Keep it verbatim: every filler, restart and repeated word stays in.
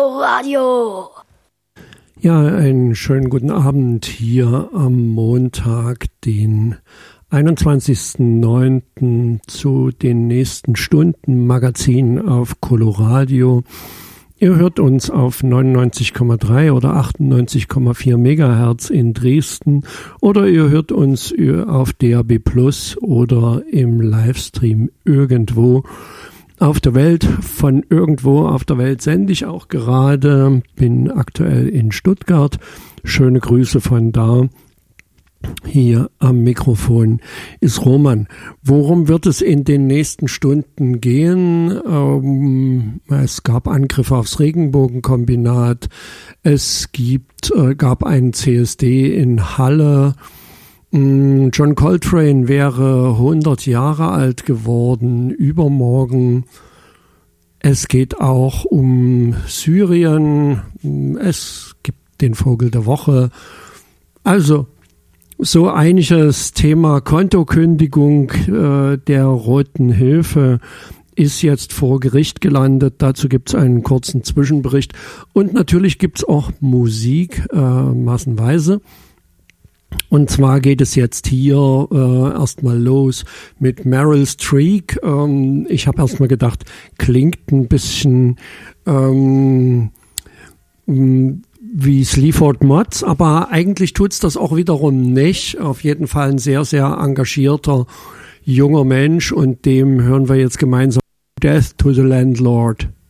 Coloradio. Ja, einen schönen guten Abend hier am Montag, den einundzwanzigsten neunten zu den nächsten Stunden Magazin auf Coloradio. Ihr hört uns auf neunundneunzig Komma drei oder achtundneunzig Komma vier Megahertz in Dresden oder ihr hört uns auf D A B Plus oder im Livestream irgendwo auf der Welt. Von irgendwo auf der Welt sende ich auch gerade, bin aktuell in Stuttgart. Schöne Grüße von da. Hier am Mikrofon ist Roman. Worum wird es in den nächsten Stunden gehen? Ähm, es gab Angriffe aufs Regenbogenkombinat. Es gibt, äh, gab einen C S D in Halle. John Coltrane wäre hundert Jahre alt geworden, übermorgen. Es geht auch um Syrien. Es gibt den Vogel der Woche. Also so einiges. Thema Kontokündigung äh, der Roten Hilfe ist jetzt vor Gericht gelandet. Dazu gibt es einen kurzen Zwischenbericht. Und natürlich gibt es auch Musik äh, massenweise. Und zwar geht es jetzt hier äh, erstmal los mit Meryl Streep. Ähm, ich habe erstmal gedacht, klingt ein bisschen ähm, wie Sleaford Mods, aber eigentlich tut's das auch wiederum nicht. Auf jeden Fall ein sehr, sehr engagierter junger Mensch und dem hören wir jetzt gemeinsam Death to the Landlord.